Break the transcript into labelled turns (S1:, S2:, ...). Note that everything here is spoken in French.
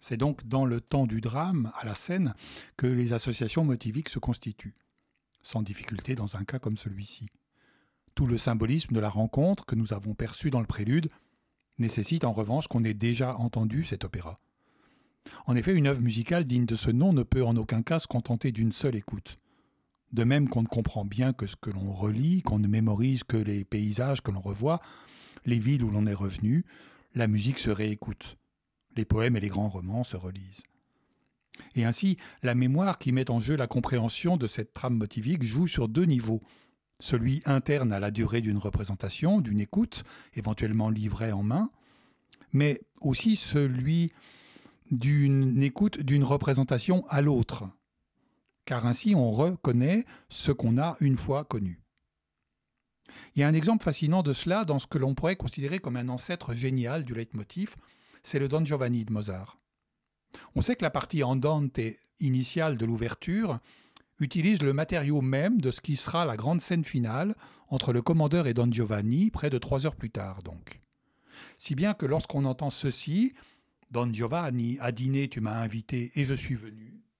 S1: C'est donc dans le temps du drame, à la scène, que les associations motiviques se constituent, sans difficulté dans un cas comme celui-ci. Tout le symbolisme de la rencontre que nous avons perçu dans le prélude nécessite en revanche qu'on ait déjà entendu cet opéra. En effet, une œuvre musicale digne de ce nom ne peut en aucun cas se contenter d'une seule écoute. De même qu'on ne comprend bien que ce que l'on relit, qu'on ne mémorise que les paysages que l'on revoit, les villes où l'on est revenu, la musique se réécoute. Les poèmes et les grands romans se relisent. Et ainsi, la mémoire qui met en jeu la compréhension de cette trame motivique joue sur deux niveaux. Celui interne à la durée d'une représentation, d'une écoute, éventuellement livrée en main, mais aussi celui d'une écoute d'une représentation à l'autre, car ainsi on reconnaît ce qu'on a une fois connu. Il y a un exemple fascinant de cela dans ce que l'on pourrait considérer comme un ancêtre génial du leitmotiv, c'est le Don Giovanni de Mozart. On sait que la partie andante initiale de l'ouverture utilise le matériau même de ce qui sera la grande scène finale entre le commandeur et Don Giovanni, près de 3 heures plus tard donc. Si bien que lorsqu'on entend ceci, Don Giovanni, à dîner tu m'as invité et je suis venu,